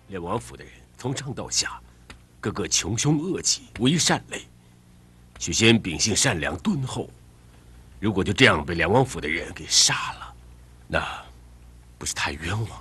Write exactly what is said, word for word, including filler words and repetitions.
梁王府的人从上到下，个个穷凶恶极，无一善类。许仙秉性善良敦厚，如果就这样被梁王府的人给杀了，那不是太冤枉？